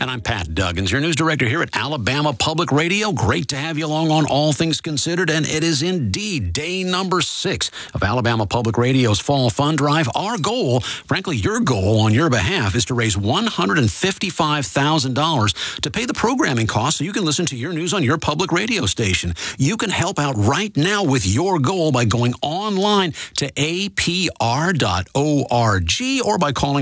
And I'm Pat Duggins, your news director here at Alabama Public Radio. Great to have you along on All Things Considered, and it is indeed day number 6 of Alabama Public Radio's Fall Fund Drive. Our goal, frankly, your goal on your behalf, is to raise $155,000 to pay the programming costs so you can listen to your news on your public radio station. You can help out right now with your goal by going online to apr.org or by calling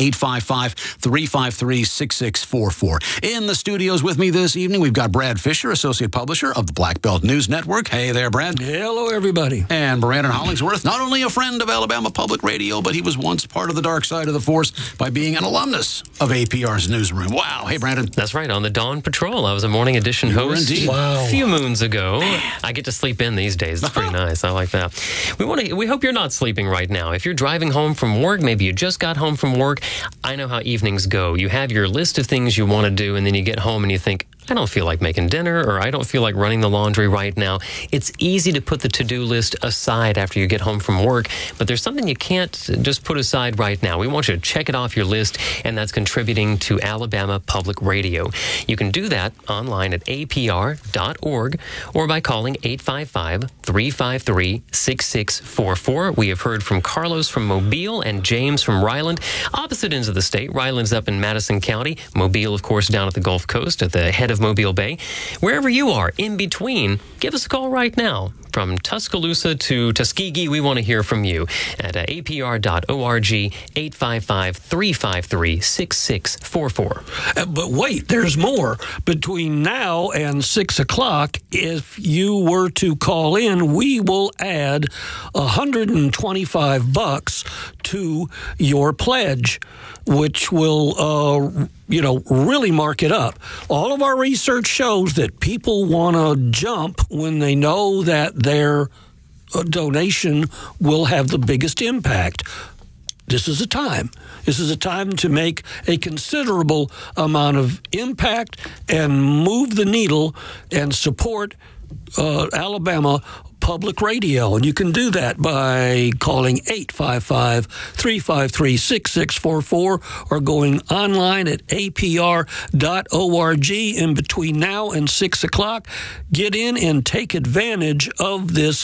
1-855-353-6644. In the studios with me this evening, we've got Brad Fisher, Associate Publisher of the Black Belt News Network. Hey there, Brad. Hello, everybody. And Brandon Hollingsworth, not only a friend of Alabama Public Radio, but he was once part of the dark side of the force by being an alumnus of APR's newsroom. Wow. Hey, Brandon. That's right. On the Dawn Patrol, I was a morning edition host a few moons ago. I get to sleep in these days. It's pretty nice. I like that. We hope you're not sleeping right now. If you're driving home from work, maybe you just got home from work. I know how evenings go. You have your list of things you want to do, and then you get home and you think, I don't feel like making dinner, or I don't feel like running the laundry right now. It's easy to put the to-do list aside after you get home from work, but there's something you can't just put aside right now. We want you to check it off your list, and that's contributing to Alabama Public Radio. You can do that online at apr.org or by calling 855-353-6644. We have heard from Carlos from Mobile and James from Ryland, opposite ends of the state. Ryland's up in Madison County. Mobile, of course, down at the Gulf Coast at the head of Mobile Bay. Wherever you are, in between, give us a call right now. From Tuscaloosa to Tuskegee, we want to hear from you at apr.org, 855-353-6644. But wait, there's more. Between now and 6 o'clock, if you were to call in, we will add $125 to your pledge, which will really mark it up. All of our research shows that people want to jump when they know that their donation will have the biggest impact. This is a time. This is a time to make a considerable amount of impact and move the needle and support Alabama Public Radio. And you can do that by calling 855-353-6644 or going online at apr.org. In between now and 6 o'clock, get in and take advantage of this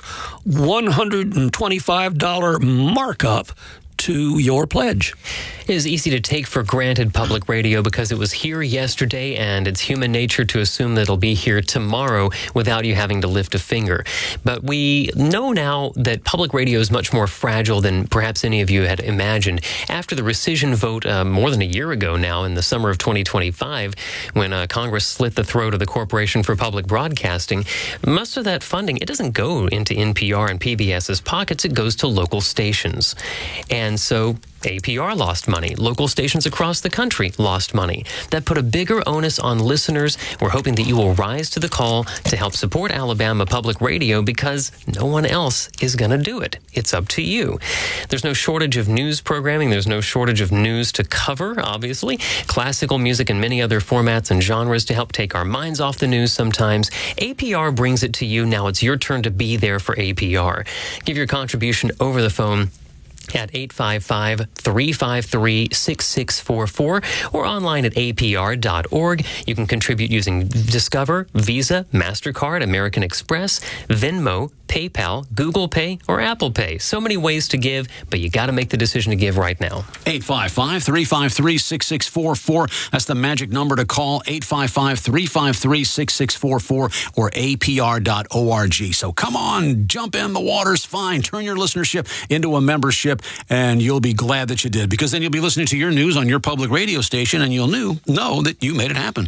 $125 markup to your pledge. It is easy to take for granted public radio because it was here yesterday, and it's human nature to assume that it'll be here tomorrow without you having to lift a finger. But we know now that public radio is much more fragile than perhaps any of you had imagined. After the rescission vote more than a year ago now, in the summer of 2025, when Congress slit the throat of the Corporation for Public Broadcasting, most of that funding, it doesn't go into NPR and PBS's pockets, it goes to local stations. And so APR lost money. Local stations across the country lost money. That put a bigger onus on listeners. We're hoping that you will rise to the call to help support Alabama Public Radio because no one else is going to do it. It's up to you. There's no shortage of news programming. There's no shortage of news to cover, obviously. Classical music and many other formats and genres to help take our minds off the news sometimes. APR brings it to you. Now it's your turn to be there for APR. Give your contribution over the phone at 855-353-6644 or online at apr.org. You can contribute using Discover, Visa, MasterCard, American Express, Venmo, PayPal, Google Pay, or Apple Pay. So many ways to give, but you got to make the decision to give right now. 855-353-6644. That's the magic number to call, 855-353-6644 or apr.org. So come on, jump in. The water's fine. Turn your listenership into a membership, and you'll be glad that you did, because then you'll be listening to your news on your public radio station, and you'll know that you made it happen.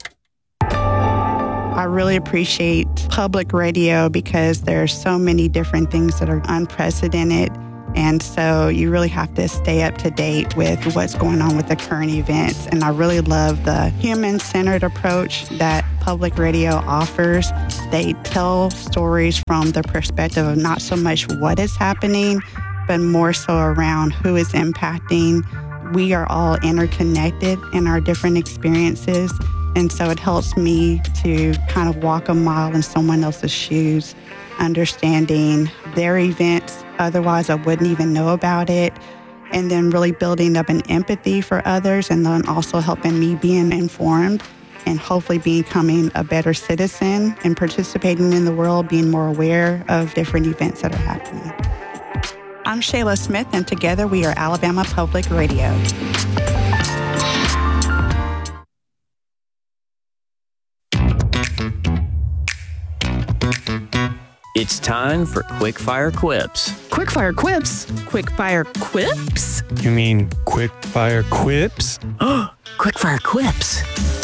I really appreciate public radio because there's so many different things that are unprecedented. And so you really have to stay up to date with what's going on with the current events. And I really love the human-centered approach that public radio offers. They tell stories from the perspective of not so much what is happening, but more so around who is impacting. We are all interconnected in our different experiences. And so it helps me to kind of walk a mile in someone else's shoes, understanding their events. Otherwise, I wouldn't even know about it. and then really building up an empathy for others, and then also helping me being informed and hopefully becoming a better citizen and participating in the world, being more aware of different events that are happening. I'm Shayla Smith, and together we are Alabama Public Radio. It's time for Quickfire Quips. Quickfire Quips? Quickfire Quips? You mean Quickfire Quips? Quickfire Quips.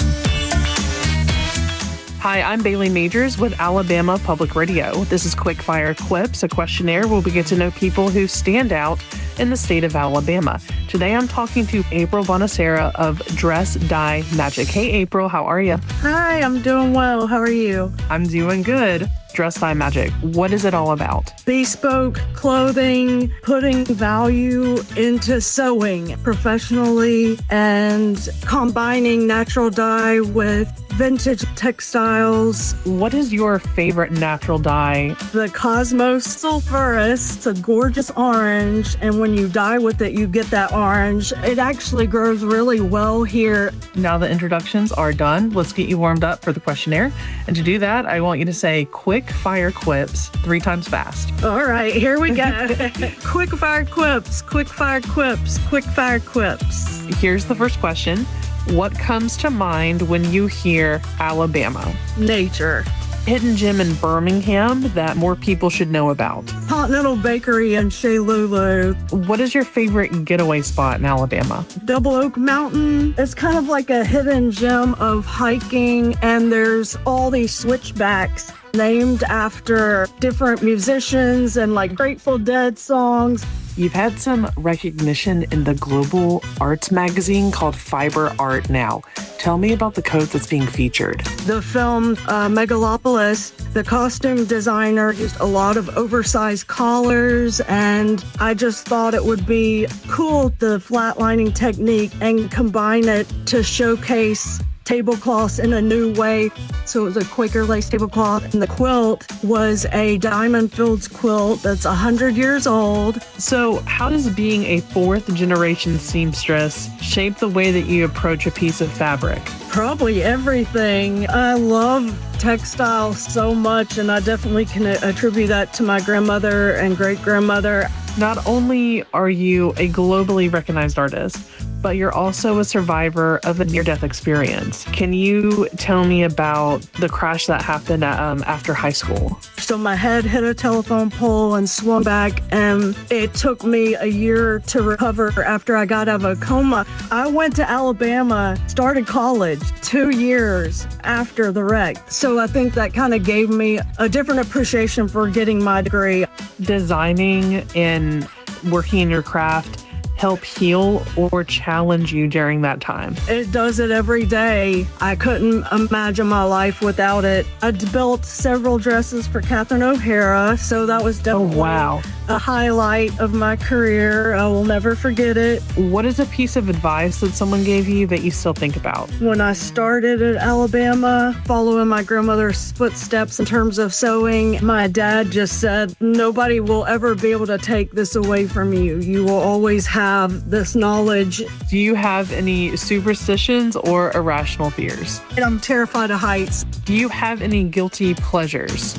Hi, I'm Bailey Majors with Alabama Public Radio. This is Quickfire Quips, a questionnaire where we get to know people who stand out in the state of Alabama. Today I'm talking to April Bonacera of Dress Dye Magic. Hey, April, how are you? Hi, I'm doing well. How are you? I'm doing good. Dress Dye Magic, what is it all about? Bespoke clothing, putting value into sewing professionally and combining natural dye with vintage textiles. What is your favorite natural dye? The Cosmos Sulphurous. It's a gorgeous orange, and when you dye with it, you get that orange. It actually grows really well here. Now the introductions are done. Let's get you warmed up for the questionnaire. And to do that, I want you to say quick fire quips 3 times fast. All right, here we go. Quick fire quips, quick fire quips, quick fire quips. Here's the first question. What comes to mind when you hear Alabama? Nature. Hidden gem in Birmingham that more people should know about. Continental Bakery in Shaylulu. What is your favorite getaway spot in Alabama? Double Oak Mountain. It's kind of like a hidden gem of hiking, and there's all these switchbacks named after different musicians and like Grateful Dead songs. You've had some recognition in the global arts magazine called Fiber Art Now. Tell me about the coat that's being featured. The film Megalopolis, the costume designer used a lot of oversized collars, and I just thought it would be cool, the flatlining technique, and combine it to showcase tablecloths in a new way. So it was a Quaker lace tablecloth, and the quilt was a Diamond Fields quilt that's 100 years old. So how does being a 4th generation seamstress shape the way that you approach a piece of fabric? Probably everything. I love textiles so much, and I definitely can attribute that to my grandmother and great-grandmother. Not only are you a globally recognized artist, but you're also a survivor of a near-death experience. Can you tell me about the crash that happened after high school? So my head hit a telephone pole and swung back, and it took me a year to recover after I got out of a coma. I went to Alabama, started college 2 years after the wreck. So I think that kind of gave me a different appreciation for getting my degree. Designing and working in your craft help heal or challenge you during that time? It does it every day. I couldn't imagine my life without it. I built several dresses for Catherine O'Hara, so that was definitely a highlight of my career. I will never forget it. What is a piece of advice that someone gave you that you still think about? When I started at Alabama, following my grandmother's footsteps in terms of sewing, my dad just said, nobody will ever be able to take this away from you. You will always have this knowledge. Do you have any superstitions or irrational fears? I'm terrified of heights. Do you have any guilty pleasures?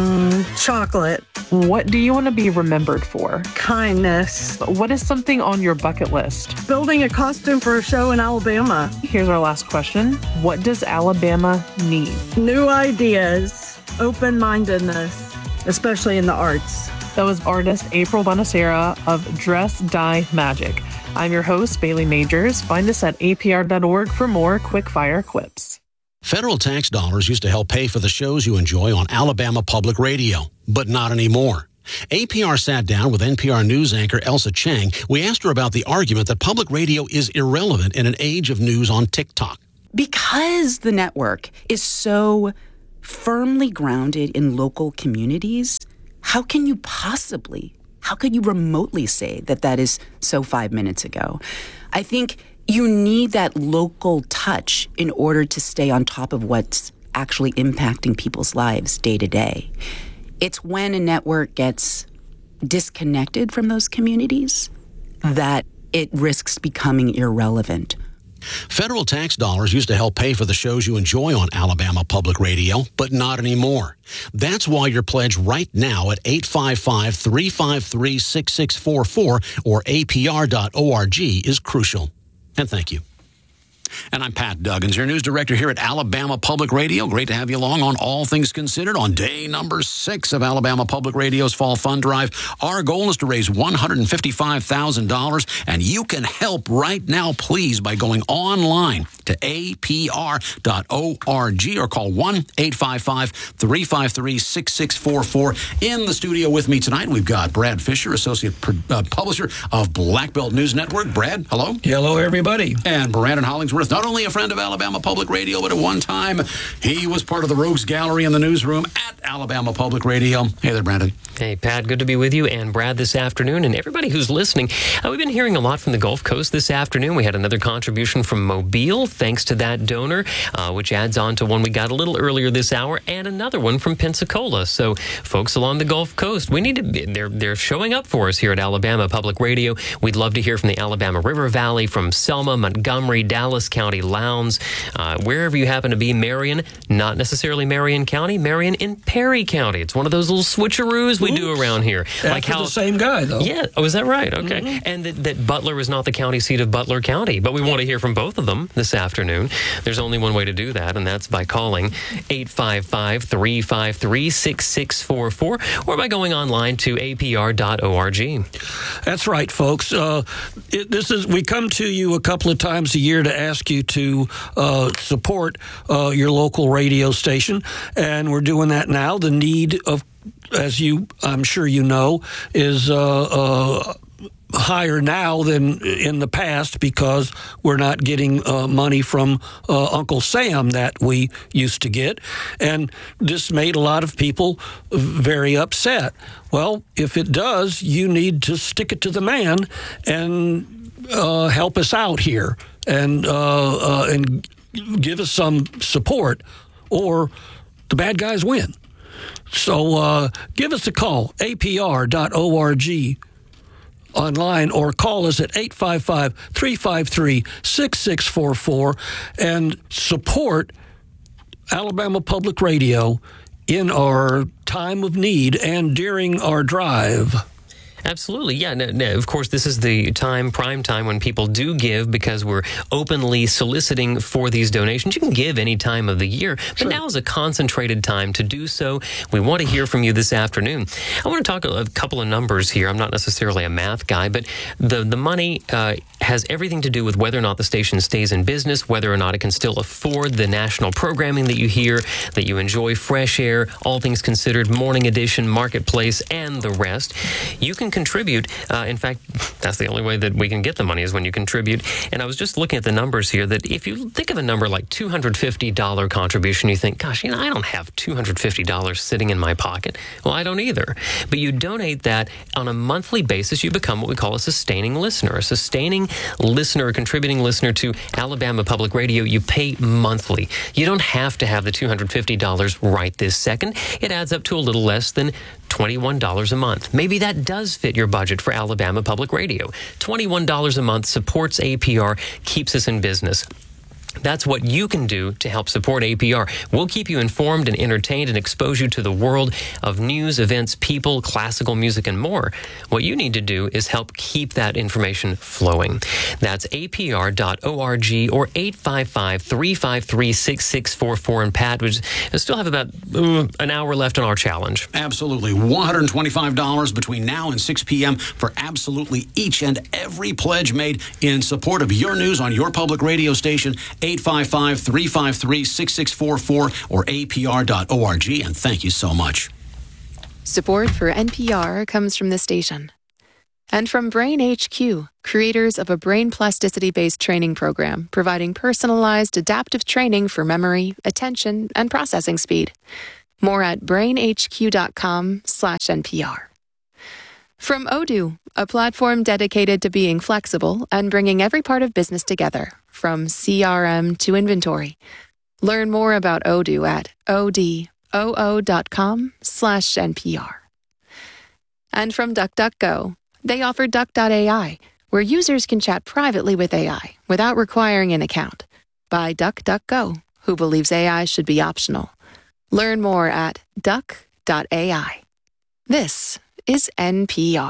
Chocolate. What do you want to be remembered for? Kindness. What is something on your bucket list? Building a costume for a show in Alabama. Here's our last question. What does Alabama need? New ideas, open-mindedness, especially in the arts. That was artist April Bonacera of Dress Dye Magic. I'm your host, Bailey Majors. Find us at apr.org for more Quickfire Quips. Federal tax dollars used to help pay for the shows you enjoy on Alabama Public Radio, but not anymore. APR sat down with NPR news anchor Elsa Chang. We asked her about the argument that public radio is irrelevant in an age of news on TikTok. Because the network is so firmly grounded in local communities, how could you remotely say that that is so 5 minutes ago? I think you need that local touch in order to stay on top of what's actually impacting people's lives day to day. It's when a network gets disconnected from those communities that it risks becoming irrelevant. Federal tax dollars used to help pay for the shows you enjoy on Alabama Public Radio, but not anymore. That's why your pledge right now at 855-353-6644 or apr.org is crucial. And thank you. And I'm Pat Duggins, your news director here at Alabama Public Radio. Great to have you along on All Things Considered on day number 6 of Alabama Public Radio's Fall Fund Drive. Our goal is to raise $155,000, and you can help right now, please, by going online to apr.org or call 1-855-353-6644. In the studio with me tonight, we've got Brad Fisher, Associate Publisher of Black Belt News Network. Brad, hello. Hello, everybody. And Brandon Hollingsworth, not only a friend of Alabama Public Radio, but at one time he was part of the Rogues Gallery in the newsroom at Alabama Public Radio. Hey there, Brandon. Hey, Pat, good to be with you, and Brad this afternoon, and everybody who's listening. We've been hearing a lot from the Gulf Coast this afternoon. We had another contribution from Mobile, thanks to that donor, which adds on to one we got a little earlier this hour, and another one from Pensacola. So, folks along the Gulf Coast, we need to be, they're showing up for us here at Alabama Public Radio. We'd love to hear from the Alabama River Valley, from Selma, Montgomery, Dallas County, Lowndes, wherever you happen to be. Marion, not necessarily Marion County, Marion in Perry County. It's one of those little switcheroos we do around here. Like how the same guy, though. Yeah. Oh, is that right? Okay. Mm-hmm. And that Butler is not the county seat of Butler County, but we want to hear from both of them this afternoon. There's only one way to do that, and that's by calling 855-353-6644 or by going online to apr.org. That's right, folks. We come to you a couple of times a year to ask you to support your local radio station, and we're doing that now. The need of, as I'm sure you know, is higher now than in the past because we're not getting money from Uncle Sam that we used to get. And this made a lot of people very upset. Well, if it does, you need to stick it to the man and help us out here and give us some support, or the bad guys win. So give us a call, apr.org online, or call us at 855-353-6644 and support Alabama Public Radio in our time of need and during our drive. Absolutely. Yeah. No, of course, this is the prime time when people do give, because we're openly soliciting for these donations. You can give any time of the year, but sure, now is a concentrated time to do so. We want to hear from you this afternoon. I want to talk a couple of numbers here. I'm not necessarily a math guy, but the money has everything to do with whether or not the station stays in business, whether or not it can still afford the national programming that you hear, that you enjoy, Fresh Air, All Things Considered, Morning Edition, Marketplace, and the rest. You can contribute. In fact, that's the only way that we can get the money is when you contribute. And I was just looking at the numbers here, that if you think of a number like $250 contribution, you think, gosh, I don't have $250 sitting in my pocket. Well, I don't either. But you donate that on a monthly basis, you become what we call a sustaining listener. A sustaining listener, a contributing listener to Alabama Public Radio, you pay monthly. You don't have to have the $250 right this second. It adds up to a little less than $21 a month. Maybe that does fit your budget for Alabama Public Radio. $21 a month supports APR, keeps us in business. That's what you can do to help support APR. We'll keep you informed and entertained and expose you to the world of news, events, people, classical music, and more. What you need to do is help keep that information flowing. That's apr.org or 855-353-6644. And Pat, we still have about an hour left on our challenge. Absolutely. $125 between now and 6 p.m. for absolutely each and every pledge made in support of your news on your public radio station. 855-353-6644 or apr.org. And thank you so much. Support for NPR comes from the station and from Brain HQ, creators of a brain plasticity-based training program providing personalized adaptive training for memory, attention, and processing speed. More at brainhq.com/NPR. From Odoo, a platform dedicated to being flexible and bringing every part of business together, from CRM to inventory. Learn more about Odoo at odoo.com/NPR. And from DuckDuckGo, they offer Duck.ai, where users can chat privately with AI without requiring an account, by DuckDuckGo, who believes AI should be optional. Learn more at duck.ai. This is NPR.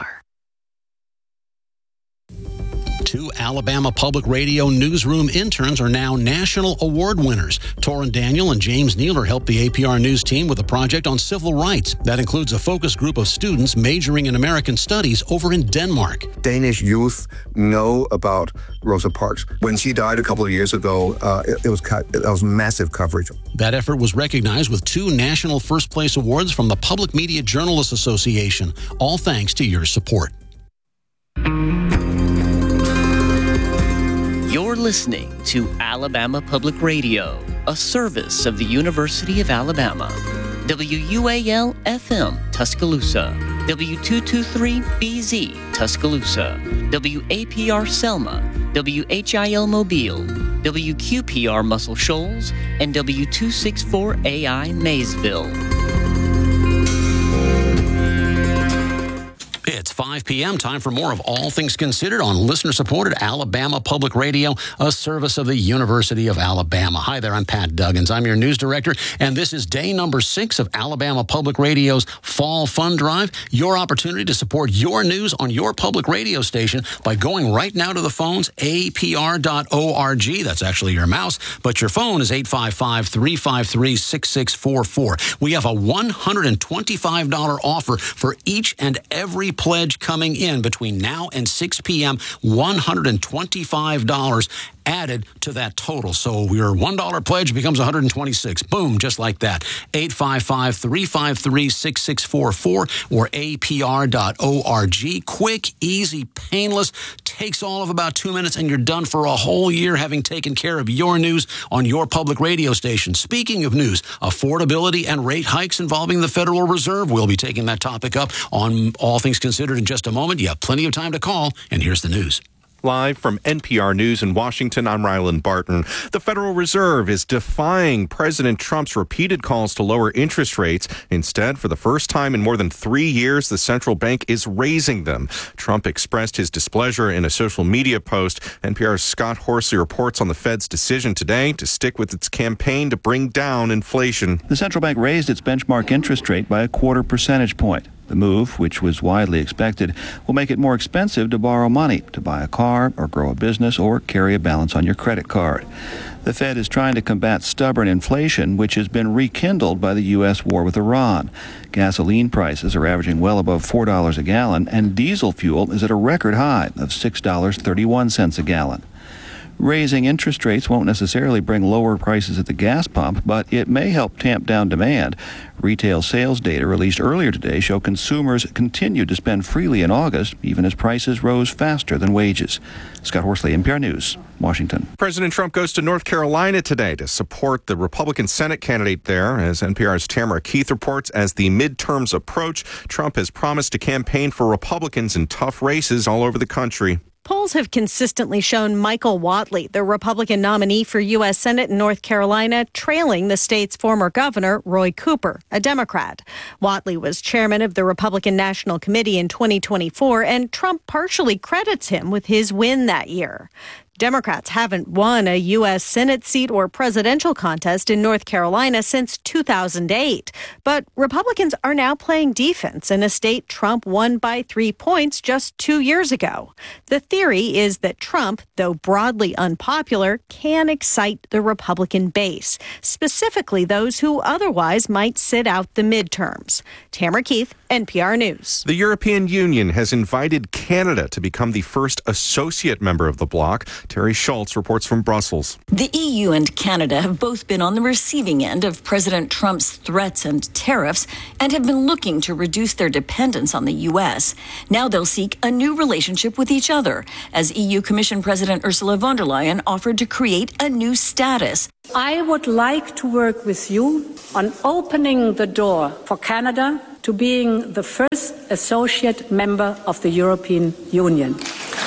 2 Alabama Public Radio newsroom interns are now national award winners. Torrin Daniel and James Nealer helped the APR News team with a project on civil rights. That includes a focus group of students majoring in American studies over in Denmark. Danish youth know about Rosa Parks. When she died a couple of years ago, it was massive coverage. That effort was recognized with 2 national first place awards from the Public Media Journalists Association, all thanks to your support. You're listening to Alabama Public Radio, a service of the University of Alabama. WUAL-FM, Tuscaloosa. W223-BZ, Tuscaloosa. WAPR Selma. WHIL Mobile. WQPR Muscle Shoals. And W264AI Maysville. It's 5 p.m. Time for more of All Things Considered on listener-supported Alabama Public Radio, a service of the University of Alabama. Hi there, I'm Pat Duggins. I'm your news director, and this is day number 6 of Alabama Public Radio's Fall Fund Drive. Your opportunity to support your news on your public radio station by going right now to the phones, apr.org. That's actually your mouse, but your phone is 855-353-6644. We have a $125 offer for each and every pledge coming in between now and 6 p.m., $125 added to that total. So your $1 pledge becomes $126. Boom, just like that. 855-353-6644 or apr.org. Quick, easy, painless. Takes all of about 2 minutes, and you're done for a whole year having taken care of your news on your public radio station. Speaking of news, affordability and rate hikes involving the Federal Reserve. We'll be taking that topic up on All Things Considered in just a moment. You have plenty of time to call, and here's the news. Live from NPR News in Washington, I'm Ryland Barton. The Federal Reserve is defying President Trump's repeated calls to lower interest rates. Instead, for the first time in more than 3 years, the central bank is raising them. Trump expressed his displeasure in a social media post. NPR's Scott Horsley reports on the Fed's decision today to stick with its campaign to bring down inflation. The central bank raised its benchmark interest rate by a 0.25 percentage point. The move, which was widely expected, will make it more expensive to borrow money, to buy a car or grow a business or carry a balance on your credit card. The Fed is trying to combat stubborn inflation, which has been rekindled by the U.S. war with Iran. Gasoline prices are averaging well above $4 a gallon, and diesel fuel is at a record high of $6.31 a gallon. Raising interest rates won't necessarily bring lower prices at the gas pump, but it may help tamp down demand. Retail sales data released earlier today show consumers continued to spend freely in August, even as prices rose faster than wages. Scott Horsley, NPR News, Washington. President Trump goes to North Carolina today to support the Republican Senate candidate there. As NPR's Tamara Keith reports, as the midterms approach, Trump has promised to campaign for Republicans in tough races all over the country. Polls have consistently shown Michael Whatley, the Republican nominee for U.S. Senate in North Carolina, trailing the state's former governor, Roy Cooper, a Democrat. Whatley was chairman of the Republican National Committee in 2024, and Trump partially credits him with his win that year. Democrats haven't won a U.S. Senate seat or presidential contest in North Carolina since 2008. But Republicans are now playing defense in a state Trump won by 3 points just 2 years ago. The theory is that Trump, though broadly unpopular, can excite the Republican base, specifically those who otherwise might sit out the midterms. Tamara Keith, NPR News. The European Union has invited Canada to become the first associate member of the bloc. Terry Schultz reports from Brussels. The EU and Canada have both been on the receiving end of President Trump's threats and tariffs and have been looking to reduce their dependence on the U.S. Now they'll seek a new relationship with each other, as EU Commission President Ursula von der Leyen offered to create a new status. I would like to work with you on opening the door for Canada to being the first associate member of the European Union.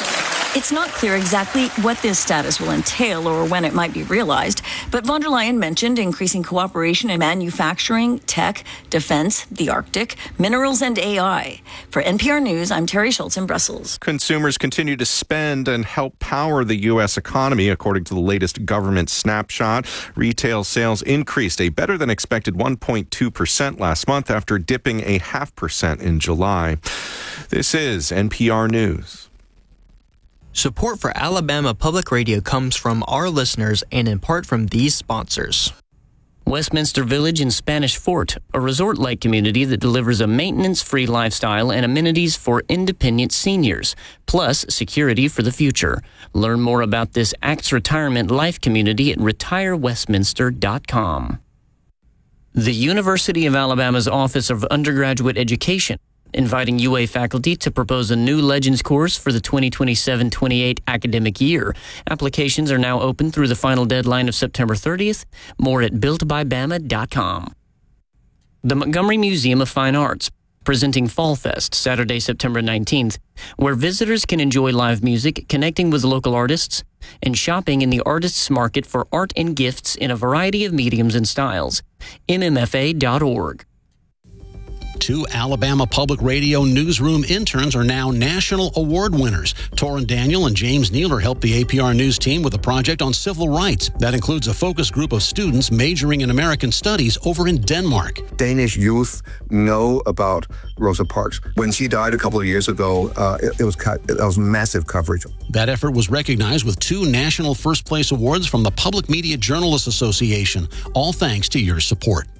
It's not clear exactly what this status will entail or when it might be realized, but von der Leyen mentioned increasing cooperation in manufacturing, tech, defense, the Arctic, minerals, and AI. For NPR News, I'm Terry Schultz in Brussels. Consumers continue to spend and help power the U.S. economy. According to the latest government snapshot, retail sales increased a better than expected 1.2% last month after dipping a 0.5% in July. This is NPR News. Support for Alabama Public Radio comes from our listeners and in part from these sponsors. Westminster Village in Spanish Fort, a resort-like community that delivers a maintenance-free lifestyle and amenities for independent seniors, plus security for the future. Learn more about this ACTS retirement life community at retirewestminster.com. The University of Alabama's Office of Undergraduate Education inviting UA faculty to propose a new Legends course for the 2027-28 academic year. Applications are now open through the final deadline of September 30th. More at builtbybama.com. The Montgomery Museum of Fine Arts, presenting Fall Fest Saturday, September 19th, where visitors can enjoy live music, connecting with local artists, and shopping in the artists' market for art and gifts in a variety of mediums and styles. mmfa.org. 2 Alabama Public Radio newsroom interns are now national award winners. Torrin Daniel and James Nealer helped the APR News team with a project on civil rights. That includes a focus group of students majoring in American Studies over in Denmark. Danish youth know about Rosa Parks. When she died a couple of years ago, it was massive coverage. That effort was recognized with 2 national first place awards from the Public Media Journalists Association, all thanks to your support.